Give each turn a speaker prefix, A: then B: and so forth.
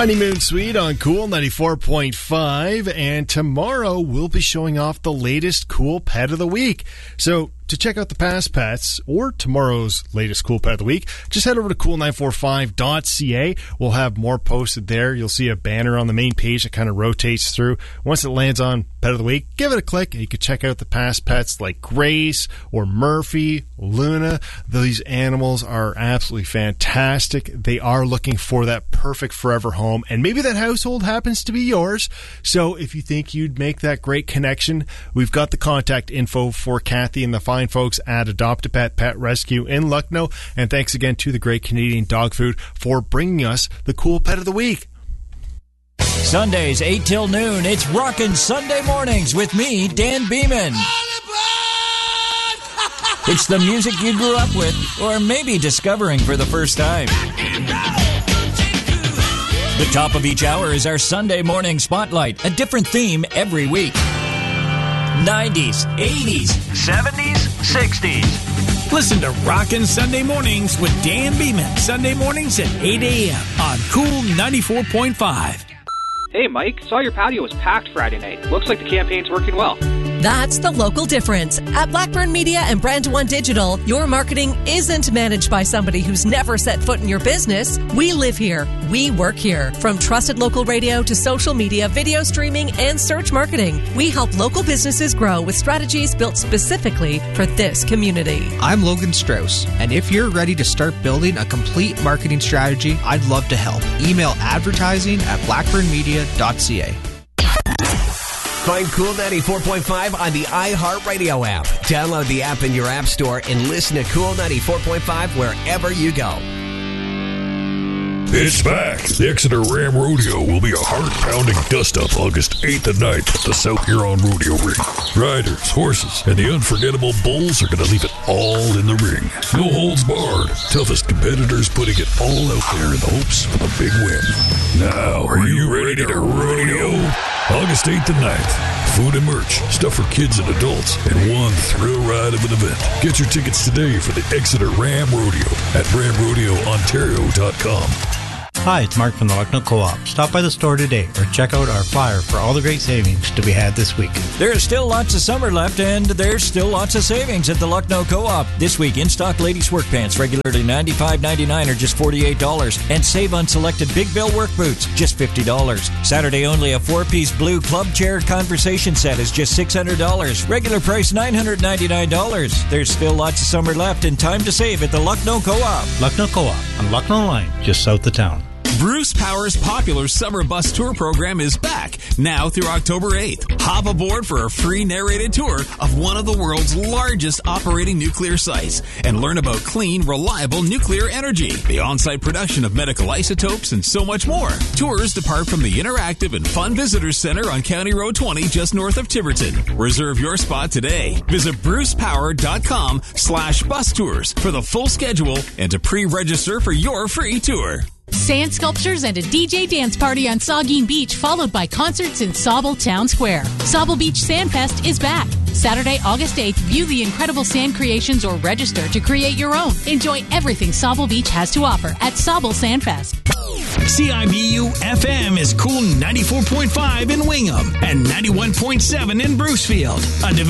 A: Honeymoon Suite on Cool 94.5, and tomorrow we'll be showing off the latest cool pet of the week. So to check out the past pets or tomorrow's latest cool pet of the week, just head over to cool945.ca. We'll have more posted there. You'll see a banner on the main page that kind of rotates through. Once it lands on Pet of the Week, give it a click and you can check out the past pets like Grace or Murphy, Luna. These animals are absolutely fantastic. They are looking for that perfect forever home, and maybe that household happens to be yours. So if you think you'd make that great connection, we've got the contact info for Kathy and the fine folks at Adopt-A-Pet Pet Rescue in Lucknow. And thanks again to the Great Canadian Dog Food for bringing us the cool pet of the week.
B: Sundays 8 till noon, it's Rockin' Sunday Mornings with me, Dan Beeman. It's the music you grew up with, or maybe discovering for the first time. The top of each hour is our Sunday morning spotlight, a different theme every week. 90s, 80s, 70s, 60s.
C: Listen to Rockin' Sunday Mornings with Dan Beeman, Sunday mornings at 8 a.m. on Cool 94.5.
D: Hey, Mike, saw your patio was packed Friday night. Looks like the campaign's working well.
E: That's the local difference. At Blackburn Media and Brand One Digital, your marketing isn't managed by somebody who's never set foot in your business. We live here. We work here. From trusted local radio to social media, video streaming, and search marketing, we help local businesses grow with strategies built specifically for this community.
F: I'm Logan Strauss, and if you're ready to start building a complete marketing strategy, I'd love to help. Email advertising@blackburnmedia.ca.
G: Find Cool 94.5 on the iHeartRadio app. Download the app in your app store and listen to Cool 94.5 wherever you go.
H: It's back. The Exeter Ram Rodeo will be a heart-pounding dust-up August 8th and 9th at the South Huron Rodeo Ring. Riders, horses, and the unforgettable bulls are going to leave it all in the ring. No holds barred. Toughest competitors putting it all out there in the hopes of a big win. Now, are you ready to rodeo? August 8th and 9th. Food and merch, stuff for kids and adults, and one thrill ride of an event. Get your tickets today for the Exeter Ram Rodeo at ramrodeoontario.com.
I: Hi, it's Mark from the Lucknow Co-op. Stop by the store today or check out our flyer for all the great savings to be had this week.
B: There's still lots of summer left, and there's still lots of savings at the Lucknow Co-op. This week, in-stock ladies' work pants, regularly $95.99 or just $48. And save on selected Big Bill work boots, just $50. Saturday only, a 4-piece blue club chair conversation set is just $600. Regular price $999. There's still lots of summer left and time to save at the Lucknow Co-op.
I: Lucknow Co-op on Lucknow Line, just south of town.
C: Bruce Power's popular summer bus tour program is back, now through October 8th. Hop aboard for a free narrated tour of one of the world's largest operating nuclear sites and learn about clean, reliable nuclear energy, the on-site production of medical isotopes, and so much more. Tours depart from the interactive and fun Visitors Center on County Road 20 just north of Tiverton. Reserve your spot today. Visit brucepower.com/bus tours for the full schedule and to pre-register for your free tour.
J: Sand sculptures and a DJ dance party on Saugeen Beach, followed by concerts in Sauble Town Square. Sauble Beach Sandfest is back. Saturday, August 8th, view the incredible sand creations or register to create your own. Enjoy everything Sauble Beach has to offer at Sauble Sandfest.
C: CIBU-FM is Cool 94.5 in Wingham and 91.7 in Brucefield. A